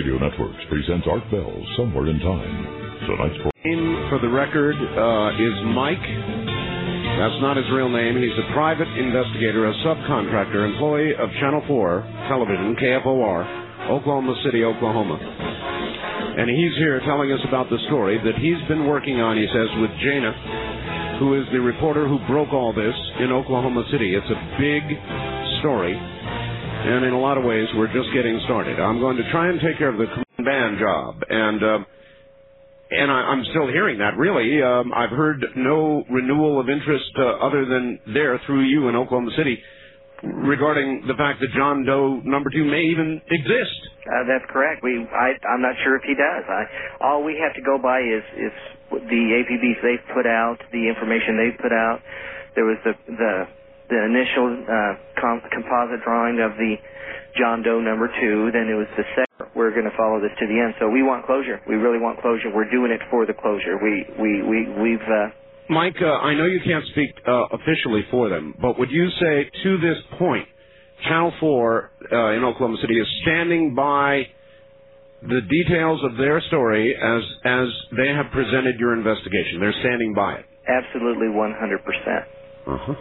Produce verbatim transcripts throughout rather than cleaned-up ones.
Radio Networks presents Art Bell, Somewhere in Time. Tonight's program. Name, for the record, uh, is Mike. That's not his real name. He's a private investigator, a subcontractor, employee of Channel four Television, K F O R, Oklahoma City, Oklahoma. And he's here telling us about the story that he's been working on, he says, with Jana, who is the reporter who broke all this in Oklahoma City. It's a big story, and in a lot of ways, we're just getting started. I'm going to try and take care of the band job, and uh, and I, I'm still hearing that, really. Um, I've heard no renewal of interest uh, other than there through you in Oklahoma City regarding the fact that John Doe number two may even exist. Uh, that's correct. We, I, I'm not sure if he does. I, all we have to go by is, is the A P Bs they've put out, the information they've put out. There was the the, the initial uh, com- composite drawing of the John Doe number two. Then it was the second. We're going to follow this to the end. So we want closure. We really want closure. We're doing it for the closure. We we we we've. Uh, Mike, uh, I know you can't speak uh, officially for them, but would you say to this point, Channel four uh, in Oklahoma City is standing by the details of their story as as they have presented your investigation? They're standing by it? Absolutely one hundred percent. Uh-huh.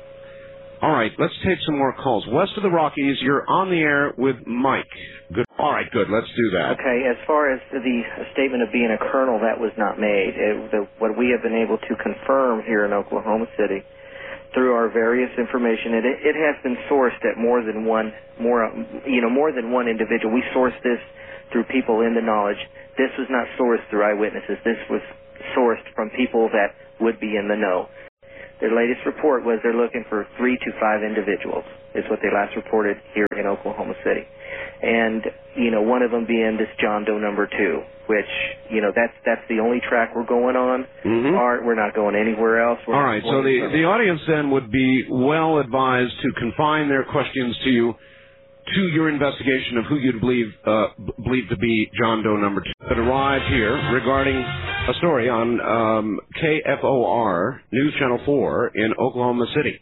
All right, let's take some more calls. West of the Rockies, you're on the air with Mike. Good. All right, good. Let's do that. Okay, as far as the statement of being a colonel, that was not made. It, the, what we have been able to confirm here in Oklahoma City through our various information, it, it has been sourced at more than one, more, you know, more than one individual. We sourced this through people in the knowledge. This was not sourced through eyewitnesses. This was sourced from people that would be in the know. Their latest report was they're looking for three to five individuals, is what they last reported here in Oklahoma City. And, you know, one of them being this John Doe number two, which, you know, that's that's the only track we're going on. Mm-hmm. Art, we're not going anywhere else. We're All right, so the, the audience then would be well advised to confine their questions to you, to your investigation of who you'd believe uh, b- believe to be John Doe number two. That arrived here regarding a story on um, K F O R, News Channel four in Oklahoma City.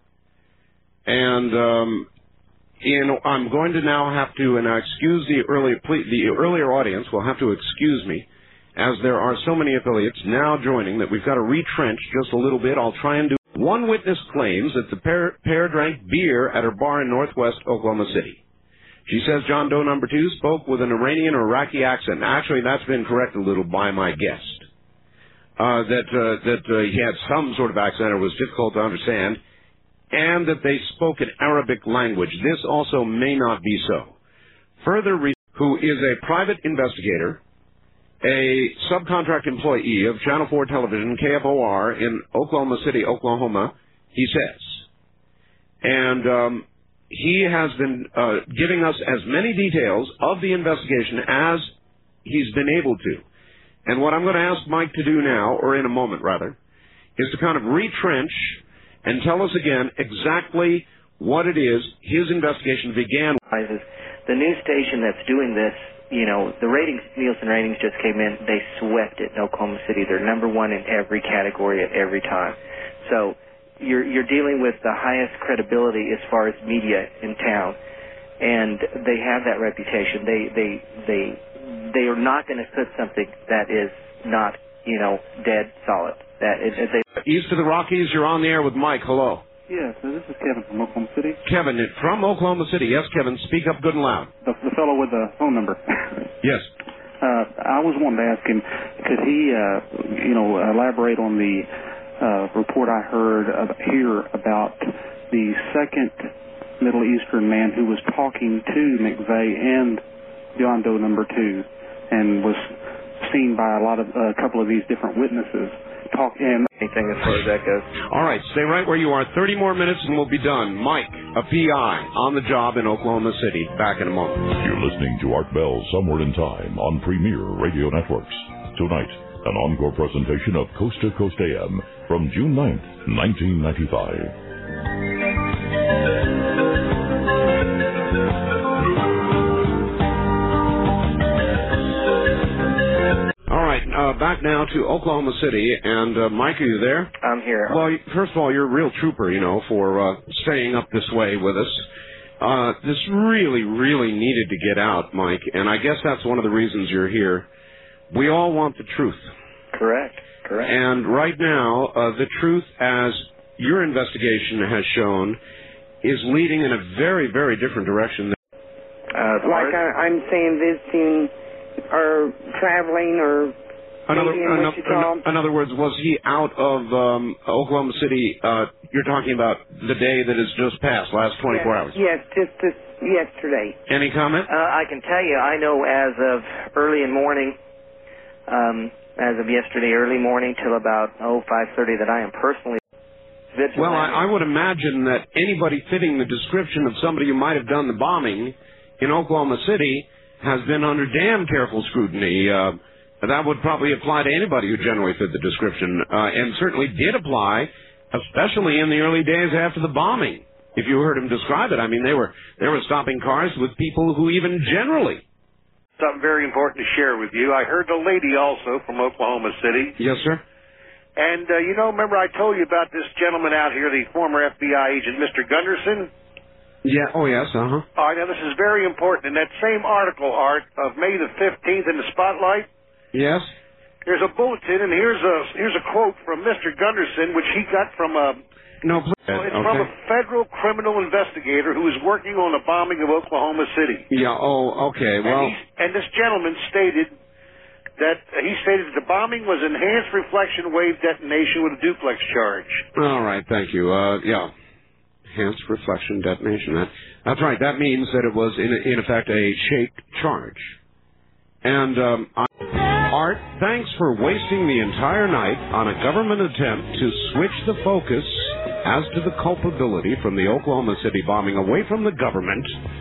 And um, in, I'm going to now have to, and I excuse the earlier, the earlier audience will have to excuse me, as there are so many affiliates now joining that we've got to retrench just a little bit. I'll try and do. One witness claims that the pair, pair drank beer at her bar in northwest Oklahoma City. She says John Doe number two spoke with an Iranian or Iraqi accent. Actually, that's been corrected a little by my guest. Uh, that uh, that uh, he had some sort of accent or was difficult to understand, and that they spoke an Arabic language. This also may not be so. Further, re- who is a private investigator, a subcontract employee of Channel four Television, K F O R, in Oklahoma City, Oklahoma, he says. And um, he has been uh, giving us as many details of the investigation as he's been able to. And what I'm going to ask Mike to do now, or in a moment rather, is to kind of retrench and tell us again exactly what it is his investigation began with. The news station that's doing this, you know, the ratings, Nielsen ratings just came in. They swept it in Oklahoma City. They're number one in every category at every time. So you're you're dealing with the highest credibility as far as media in town, and they have that reputation. They they they they are not going to put something that is not, you know, dead solid. That is, they. East of the Rockies, you're on the air with Mike. Hello. Yes, so this is Kevin from Oklahoma City. Kevin, from Oklahoma City. Yes, Kevin, speak up good and loud. The, the fellow with the phone number. Yes. Uh, I was wanting to ask him, could he, uh, you know, elaborate on the uh, report I heard of, here about the second Middle Eastern man who was talking to McVeigh and John Doe number two, and was seen by a lot of a couple of these different witnesses. Talk and anything as far as that goes. All right, stay right where you are. thirty more minutes and we'll be done. Mike, a P I, on the job in Oklahoma City. Back in a moment. You're listening to Art Bell, Somewhere in Time, on Premier Radio Networks. Tonight, an encore presentation of Coast to Coast A M from June ninth, nineteen ninety-five. Uh, back now to Oklahoma City, and uh, Mike, are you there? I'm here. Well, first of all, you're a real trooper, you know, for uh, staying up this way with us. uh, this really, really needed to get out, Mike, and I guess that's one of the reasons you're here. We all want the truth. Correct, correct. And right now, uh, the truth, as your investigation has shown, is leading in a very, very different direction. Uh, like I, I'm saying, visiting or traveling or another, maybe in another, Wichita. in other words, was he out of um, Oklahoma City? Uh, you're talking about the day that has just passed, last twenty-four yes, hours? Yes, just this yesterday. Any comment? Uh, I can tell you, I know as of early in morning, um, as of yesterday early morning till about, oh, five thirty, that I am personally vigilant. Well, I, I would imagine that anybody fitting the description of somebody who might have done the bombing in Oklahoma City has been under damn careful scrutiny. Uh, that would probably apply to anybody who generally fit the description, uh, and certainly did apply, especially in the early days after the bombing. If you heard him describe it, I mean, they were they were stopping cars with people who even generally. Something very important to share with you. I heard the lady also from Oklahoma City. Yes, sir. And, uh, you know, remember I told you about this gentleman out here, the former F B I agent, Mister Gunderson? Yeah, oh, yes, uh-huh. All right, now this is very important. In that same article, Art, of May the fifteenth in the Spotlight, yes, there's a bulletin, and here's a here's a quote from Mister Gunderson, which he got from a... No, please. Well, it's okay. from a federal criminal investigator who is working on the bombing of Oklahoma City. Yeah, oh, okay, well... And, and this gentleman stated that uh, he stated that the bombing was enhanced reflection wave detonation with a duplex charge. All right, thank you. Uh, yeah, enhanced reflection detonation. That, that's right. That means that it was, in, in effect, a shaped charge. And, um, I, Art, thanks for wasting the entire night on a government attempt to switch the focus as to the culpability from the Oklahoma City bombing away from the government